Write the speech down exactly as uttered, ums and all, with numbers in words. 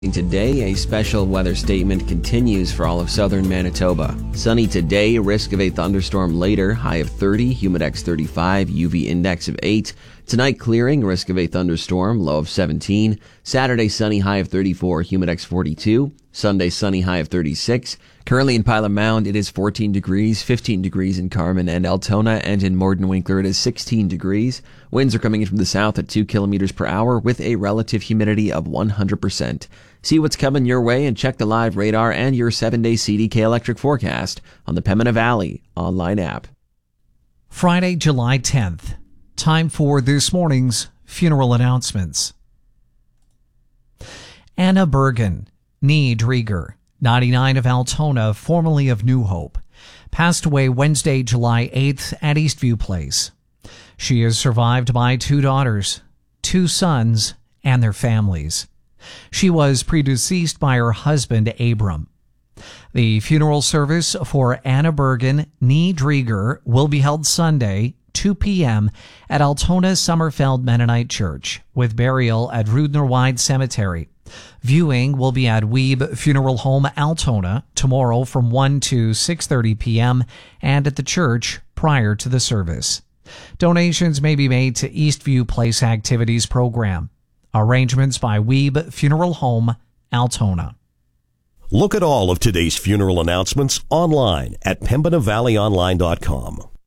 Today, a special weather statement continues for all of southern Manitoba. Sunny today, risk of a thunderstorm later, high of thirty, humidex thirty-five, U V index of eight. Tonight, clearing, risk of a thunderstorm, low of seventeen. Saturday, sunny, high of thirty-four, humidex forty-two. Sunday, sunny, high of thirty-six. Currently in Pilot Mound, it is fourteen degrees, fifteen degrees in Carman and Altona, and in Morden-Winkler, it is sixteen degrees. Winds are coming in from the south at two kilometers per hour with a relative humidity of one hundred percent. See what's coming your way and check the live radar and your seven-day C D K electric forecast on the Pembina Valley online app. Friday, July tenth. Time for this morning's funeral announcements. Anna Bergen, nee Drieger, ninety-nine, of Altona, formerly of New Hope, passed away Wednesday, July eighth at Eastview Place. She is survived by two daughters, two sons, and their families. She was predeceased by her husband, Abram. The funeral service for Anna Bergen, nee Drieger, will be held Sunday, two p.m. at Altona Summerfeld Mennonite Church, with burial at Rudner-Wide Cemetery. Viewing will be at Weeb Funeral Home, Altona, tomorrow from one to six thirty p.m. and at the church prior to the service. Donations may be made to Eastview Place Activities Program. Arrangements by Weeb Funeral Home, Altona. Look at all of today's funeral announcements online at pembina valley online dot com.